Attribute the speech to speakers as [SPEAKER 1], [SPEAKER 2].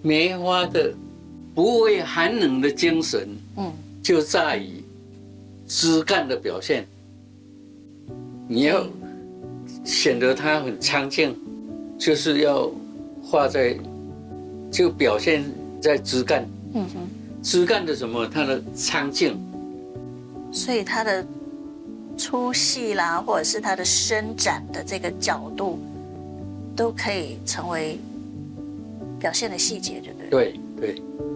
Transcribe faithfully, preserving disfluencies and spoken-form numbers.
[SPEAKER 1] 梅花的不畏寒冷的精神，嗯，就在于枝干的表现。你要显得它很苍劲，就是要画在，就表现在枝干。嗯哼，枝干的什么？它的苍劲。
[SPEAKER 2] 所以它的粗细啦，或者是它的伸展的这个角度，都可以成为表现的细节，对不对？
[SPEAKER 1] 对对。